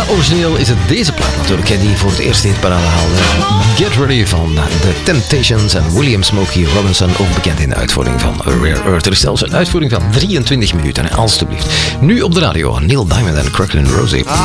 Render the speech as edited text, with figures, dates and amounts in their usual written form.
origineel is het deze plaat natuurlijk, die voor het eerst in het parade haalde. Get Ready van The Temptations en William Smokey Robinson, ook bekend in de uitvoering van Rare Earth. Er is zelfs een uitvoering van 23 minuten, alstublieft. Nu op de radio, Neil Diamond en Cracklin' Rosie.